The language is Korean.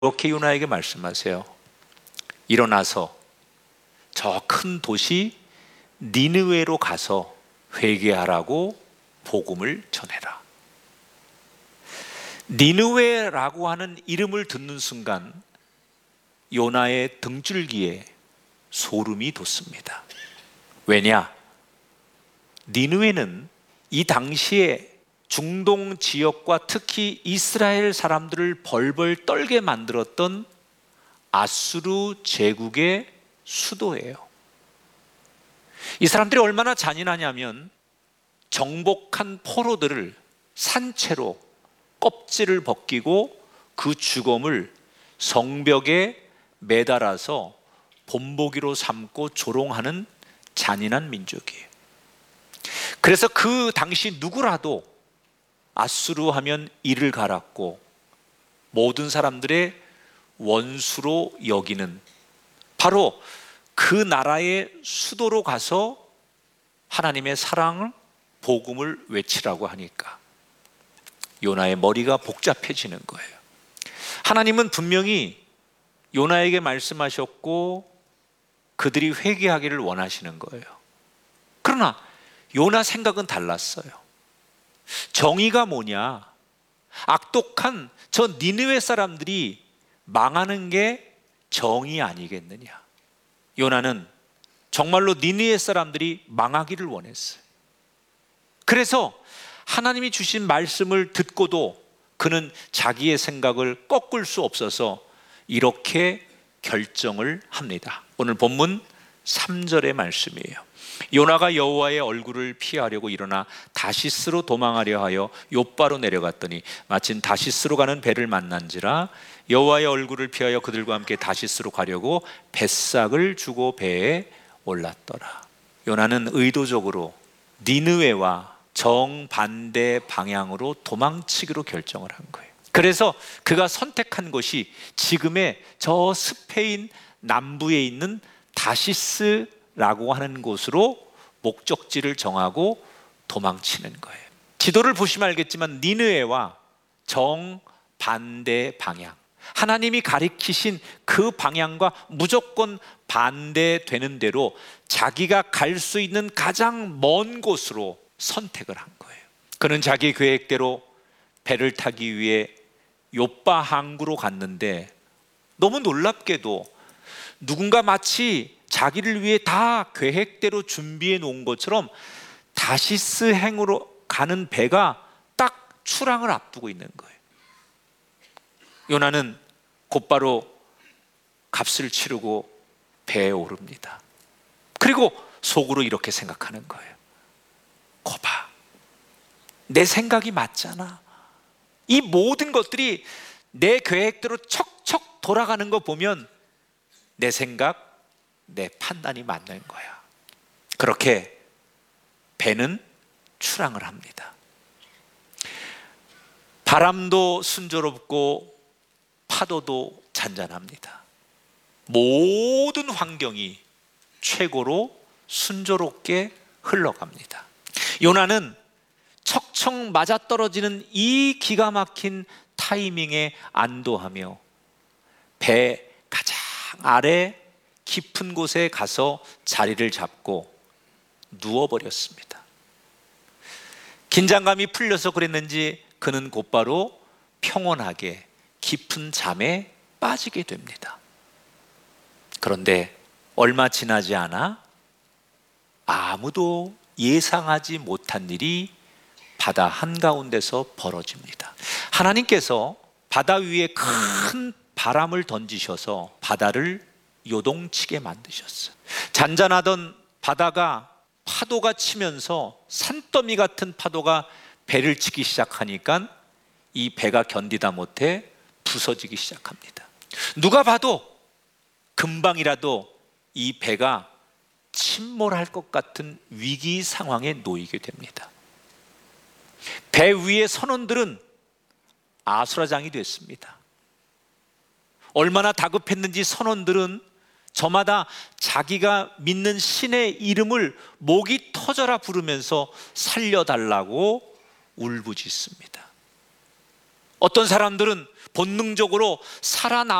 이렇게 요나에게 말씀하세요. 일어나서 저 큰 도시 니느웨로 가서 회개하라고 복음을 전해라. 니느웨라고 하는 이름을 듣는 순간 요나의 등줄기에 소름이 돋습니다. 왜냐? 니느웨는 이 당시에 중동 지역과 특히 이스라엘 사람들을 벌벌 떨게 만들었던 아수르 제국의 수도예요. 이 사람들이 얼마나 잔인하냐면 정복한 포로들을 산채로 껍질을 벗기고 그 주검을 성벽에 매달아서 본보기로 삼고 조롱하는 잔인한 민족이에요. 그래서 그 당시 누구라도 아수르 하면 이를 갈았고 모든 사람들의 원수로 여기는, 바로 그 나라의 수도로 가서 하나님의 사랑을, 복음을 외치라고 하니까 요나의 머리가 복잡해지는 거예요. 하나님은 분명히 요나에게 말씀하셨고 그들이 회개하기를 원하시는 거예요. 그러나 요나 생각은 달랐어요. 정의가 뭐냐? 악독한 저 니느웨 사람들이 망하는 게 정의 아니겠느냐? 요나는 정말로 니느웨 사람들이 망하기를 원했어요. 그래서 하나님이 주신 말씀을 듣고도 그는 자기의 생각을 꺾을 수 없어서 이렇게 결정을 합니다. 오늘 본문 3절의 말씀이에요. 요나가 여호와의 얼굴을 피하려고 일어나 다시스로 도망하려 하여 욥바로 내려갔더니 마침 다시스로 가는 배를 만난지라 여호와의 얼굴을 피하여 그들과 함께 다시스로 가려고 뱃삭을 주고 배에 올랐더라. 요나는 의도적으로 니느웨와 정반대 방향으로 도망치기로 결정을 한 거예요. 그래서 그가 선택한 곳이 지금의 저 스페인 남부에 있는 다시스라고 하는 곳으로 목적지를 정하고 도망치는 거예요. 지도를 보시면 알겠지만 니느웨와 정반대 방향, 하나님이 가리키신 그 방향과 무조건 반대되는 대로 자기가 갈 수 있는 가장 먼 곳으로 선택을 한 거예요. 그는 자기 계획대로 배를 타기 위해 욥바 항구로 갔는데 너무 놀랍게도 누군가 마치 자기를 위해 다 계획대로 준비해 놓은 것처럼 다시스 행으로 가는 배가 딱 출항을 앞두고 있는 거예요. 요나는 곧바로 값을 치르고 배에 오릅니다. 그리고 속으로 이렇게 생각하는 거예요. 거봐, 내 생각이 맞잖아. 이 모든 것들이 내 계획대로 척척 돌아가는 거 보면 내 생각, 내 판단이 맞는 거야. 그렇게 배는 출항을 합니다. 바람도 순조롭고 파도도 잔잔합니다. 모든 환경이 최고로 순조롭게 흘러갑니다. 요나는 척척 맞아떨어지는 이 기가 막힌 타이밍에 안도하며 배 가장 아래 깊은 곳에 가서 자리를 잡고 누워버렸습니다. 긴장감이 풀려서 그랬는지 그는 곧바로 평온하게 깊은 잠에 빠지게 됩니다. 그런데 얼마 지나지 않아 아무도 예상하지 못한 일이 바다 한가운데서 벌어집니다. 하나님께서 바다 위에 큰 바람을 던지셔서 바다를 요동치게 만드셨어요. 잔잔하던 바다가 파도가 치면서 산더미 같은 파도가 배를 치기 시작하니까 이 배가 견디다 못해 부서지기 시작합니다. 누가 봐도 금방이라도 이 배가 침몰할 것 같은 위기 상황에 놓이게 됩니다. 배 위의 선원들은 아수라장이 됐습니다. 얼마나 다급했는지 선원들은 저마다 자기가 믿는 신의 이름을 목이 터져라 부르면서 살려달라고 울부짖습니다. 어떤 사람들은 본능적으로 살아남